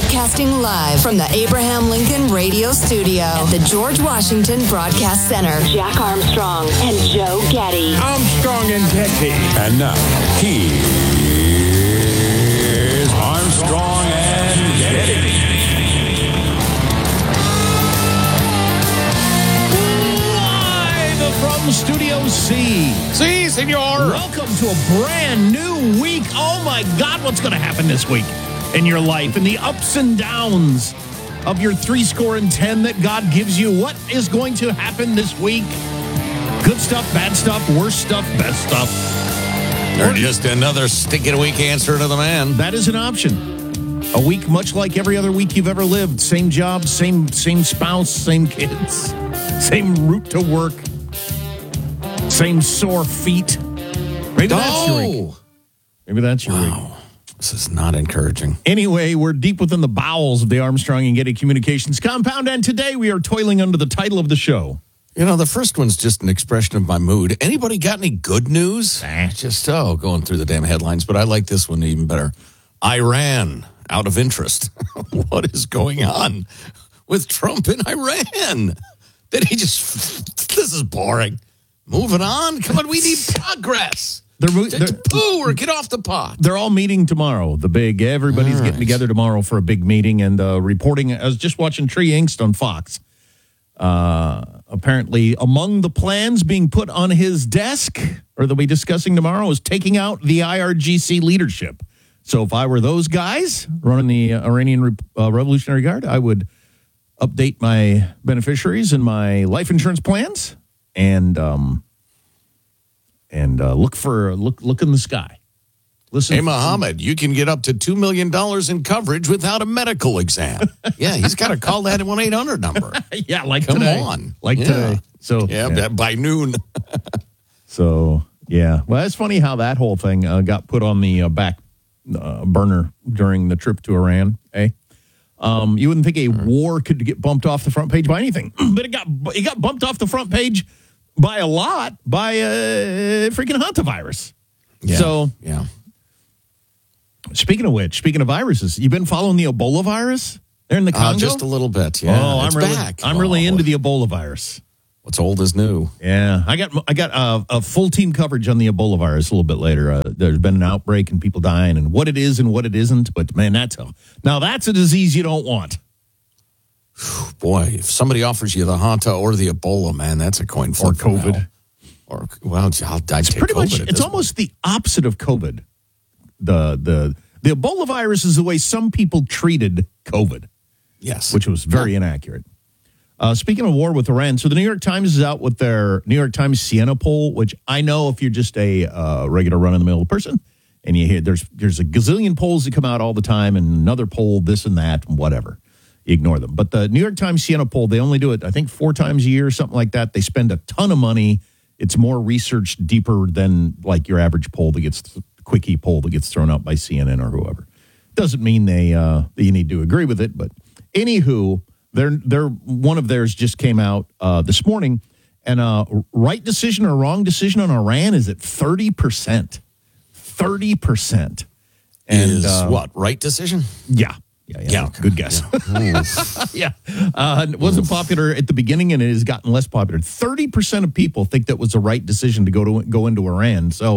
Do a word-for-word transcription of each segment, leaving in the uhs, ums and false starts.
Broadcasting live from the Abraham Lincoln Radio Studio at the George Washington Broadcast Center. Jack Armstrong and Joe Getty. Armstrong and Getty. And now, here's Armstrong and Getty. Live from Studio C. Si, senor. Welcome to a brand new week. Oh, my God, what's going to happen this week in your life and the ups and downs of your three score and ten that God gives you? What is going to happen this week? Good stuff, bad stuff, worst stuff, best stuff. Or just another stick-it-a-week answer to the man. That is an option. A week much like every other week you've ever lived. Same job, same same spouse, same kids, same route to work, same sore feet. Maybe that's your week. Maybe that's your Wow. week. This is not encouraging. Anyway, we're deep within the bowels of the Armstrong and Getty Communications compound, and today we are toiling under the title of the show. You know, the first one's just an expression of my mood. Anybody got any good news? Nah. Just, oh, going through the damn headlines, but I like this one even better. Iran, out of interest. What is going on with Trump in Iran? Did he just, this is boring. Moving on. Come on, we need progress. They're, mo- they're, Poo or get off the pot. they're all meeting tomorrow. The big, everybody's All right. getting together tomorrow for a big meeting and uh, reporting. I was just watching Tree Inkst on Fox. Uh, apparently, among the plans being put on his desk, or they'll be discussing tomorrow, is taking out the I R G C leadership. So if I were those guys running the uh, Iranian Re- uh, Revolutionary Guard, I would update my beneficiaries and my life insurance plans, and um, and uh, look for look look in the sky. Listen, Hey, Mohammed, you can get up to two million dollars in coverage without a medical exam. Yeah, he's got to call that one eight hundred number. yeah, like Come today. on. like Yeah. today. So Yeah, yeah. by noon. So, yeah. Well, it's funny how that whole thing uh, got put on the uh, back uh, burner during the trip to Iran, eh? Um, you wouldn't think a war could get bumped off the front page by anything, but it got it got bumped off the front page by a lot by uh, freaking hantavirus. Yeah. So, yeah. speaking of which, speaking of viruses, you been following the Ebola virus there in the Uh, Congo? just a little bit, yeah. Oh, it's I'm really, back. I'm really Oh, into the Ebola virus. What's old is new. Yeah, I got I got uh, a full team coverage on the Ebola virus a little bit later. Uh, there's been an outbreak and people dying and what it is and what it isn't. But man, that's a now that's a disease you don't want. Boy, if somebody offers you the Hanta or the Ebola, man, that's a coin flip. Or from COVID. hell. Or well, I'll, I'd take Pretty COVID much, at it's this almost the opposite of COVID. The the the Ebola virus is the way some people treated COVID, point. Yes. which was very inaccurate. Uh, speaking of war with Iran, so the New York Times is out with their New York Times Siena poll, which I know if you're just a uh, regular run-of-the-mill person, and you hear there's there's a gazillion polls that come out all the time, and another poll, this and that, and whatever. You ignore them. But the New York Times Siena poll, they only do it, I think, four times a year, something like that. They spend a ton of money. It's more research, deeper than like your average poll that gets, quickie poll that gets thrown out by C N N or whoever. Doesn't mean they uh, that you need to agree with it, but anywho, They're, they're, one of theirs just came out uh, this morning, and uh, right decision or wrong decision on Iran is at thirty percent. thirty percent. And, is uh, what, right decision? Yeah. Yeah, yeah. Yeah. Good guess. Yeah. Uh, it wasn't popular at the beginning, and it has gotten less popular. thirty percent of people think that was the right decision to go to go into Iran. So,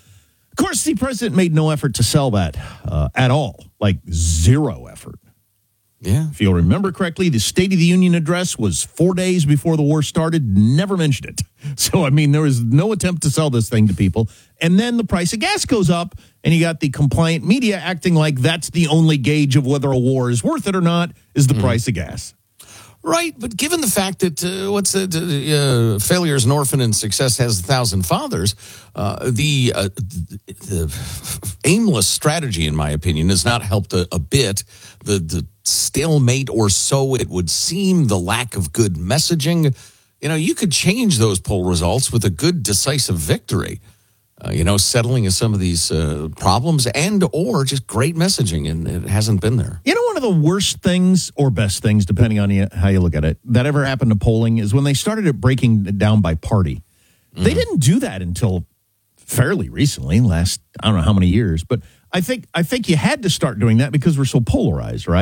of course, the president made no effort to sell that uh, at all, like zero effort. Yeah. If you'll remember correctly, the State of the Union address was four days before the war started, never mentioned it. So, I mean, there was no attempt to sell this thing to people. And then the price of gas goes up, and you got the compliant media acting like that's the only gauge of whether a war is worth it or not, is the mm. price of gas. Right, but given the fact that uh, what's the uh, failure is an orphan and success has a thousand fathers, uh, the, uh, the aimless strategy, in my opinion, has not helped a, a bit. The the stalemate, or so it would seem, the lack of good messaging. You know, you could change those poll results with a good, decisive victory. Uh, you know, settling of some of these uh, problems and or just great messaging, and it hasn't been there. You know, one of the worst things or best things, depending on you, how you look at it, that ever happened to polling is when they started it breaking it down by party. Mm. They didn't do that until fairly recently, last I don't know how many years, but I think I think you had to start doing that because we're so polarized, right?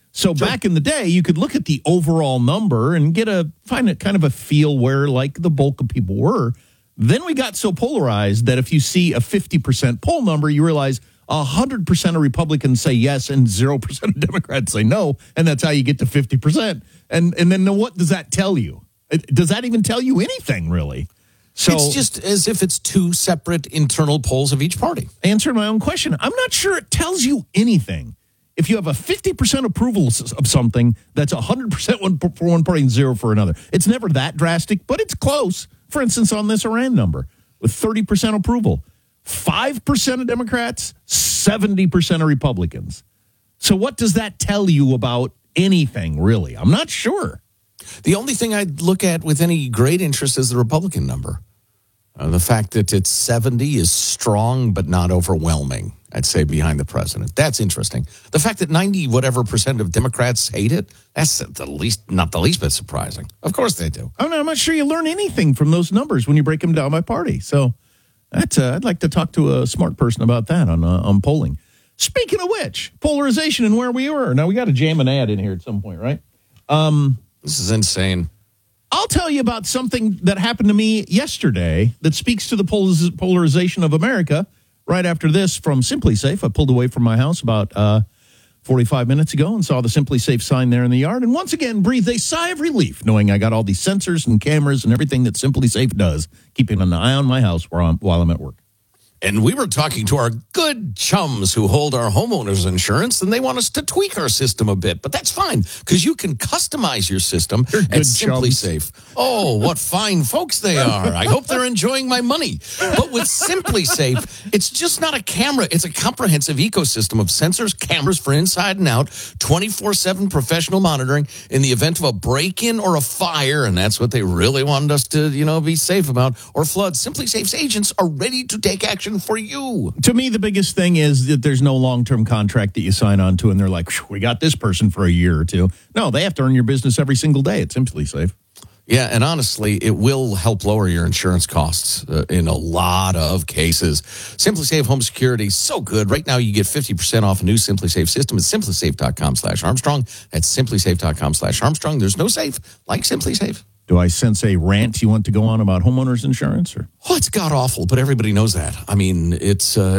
So back in the day, you could look at the overall number and get a find a kind of a feel where like the bulk of people were. Then we got so polarized that if you see a fifty percent poll number, you realize one hundred percent of Republicans say yes and zero percent of Democrats say no, and that's how you get to fifty percent. And and then what does that tell you? Does that even tell you anything, really? So it's just as if it's two separate internal polls of each party. Answering my own question, I'm not sure it tells you anything. If you have a fifty percent approval of something, that's one hundred percent for one party and zero for another. It's never that drastic, but it's close. For instance, on this Iran number, with thirty percent approval, five percent of Democrats, seventy percent of Republicans. So what does that tell you about anything, really? I'm not sure. The only thing I'd look at with any great interest is the Republican number. Uh, the fact that it's seventy is strong but not overwhelming, I'd say, behind the president. That's interesting. The fact that ninety whatever percent of Democrats hate it, that's the least, not the least bit surprising. Of course they do. I'm not, I'm not sure you learn anything from those numbers when you break them down by party. So that's, uh, I'd like to talk to a smart person about that on uh, on polling. Speaking of which, polarization and where we were. Now, we got to jam an ad in here at some point, right? Um, this is insane. I'll tell you about something that happened to me yesterday that speaks to the polariz- polarization of America. Right after this from Simply Safe, I pulled away from my house about uh, forty-five minutes ago and saw the Simply Safe sign there in the yard. And once again, breathed a sigh of relief, knowing I got all these sensors and cameras and everything that Simply Safe does, keeping an eye on my house while I'm, while I'm at work. And we were talking to our good chums who hold our homeowners insurance, and they want us to tweak our system a bit. But that's fine, because you can customize your system at Simply Safe. Oh, what fine folks they are. I hope they're enjoying my money. But with Simply Safe, it's just not a camera. It's a comprehensive ecosystem of sensors, cameras for inside and out, twenty-four seven professional monitoring in the event of a break-in or a fire, and that's what they really wanted us to, you know, be safe about, or flood. Simply Safe's agents are ready to take action for you. To me, the biggest thing is that there's no long-term contract that you sign on to, and they're like, we got this person for a year or two. No, they have to earn your business every single day at Simply Safe. Yeah, and honestly, it will help lower your insurance costs uh, in a lot of cases. Simply Safe Home Security, so good. Right now, you get fifty percent off a new Simply Safe system at simplysafe.com slash Armstrong. That's simplysafe.com slash Armstrong. There's no safe like Simply Safe. Do I sense a rant you want to go on about homeowners insurance? Or? Oh, it's god awful, but everybody knows that. I mean, it's uh,